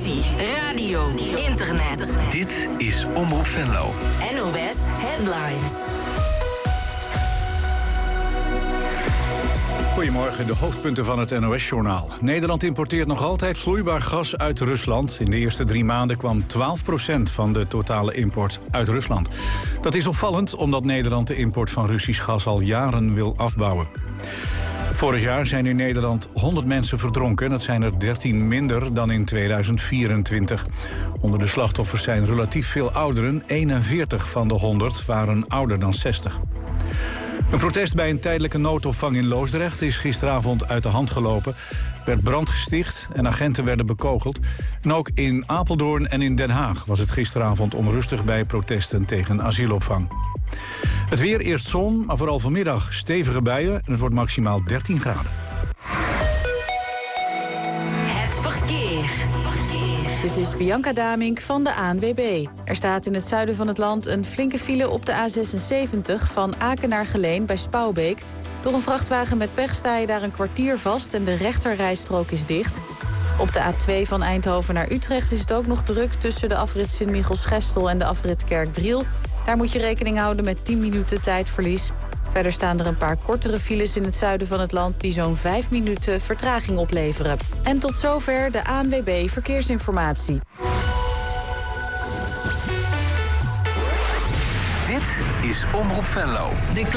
televisie, radio, internet. Dit is Omroep Venlo. NOS Headlines. Goedemorgen, de hoofdpunten van het NOS-journaal. Nederland importeert nog altijd vloeibaar gas uit Rusland. In de eerste 3 maanden kwam 12% van de totale import uit Rusland. Dat is opvallend omdat Nederland de import van Russisch gas al jaren wil afbouwen. Vorig jaar zijn in Nederland 100 mensen verdronken. Dat zijn er 13 minder dan in 2024. Onder de slachtoffers zijn relatief veel ouderen. 41 van de 100 waren ouder dan 60. Een protest bij een tijdelijke noodopvang in Loosdrecht is gisteravond uit de hand gelopen. Er werd brand gesticht en agenten werden bekogeld. En ook in Apeldoorn en in Den Haag was het gisteravond onrustig bij protesten tegen asielopvang. Het weer, eerst zon, maar vooral vanmiddag stevige buien en het wordt maximaal 13 graden. Het verkeer. Dit is Bianca Damink van de ANWB. Er staat in het zuiden van het land een flinke file op de A76... van Aken naar Geleen bij Spouwbeek. Door een vrachtwagen met pech sta je daar een kwartier vast... en de rechterrijstrook is dicht. Op de A2 van Eindhoven naar Utrecht is het ook nog druk... tussen de afrit Sint-Michels-Gestel en de afrit Kerkdriel. Daar moet je rekening houden met 10 minuten tijdverlies. Verder staan er een paar kortere files in het zuiden van het land... die zo'n 5 minuten vertraging opleveren. En tot zover de ANWB Verkeersinformatie. Dit is Omroep Venlo.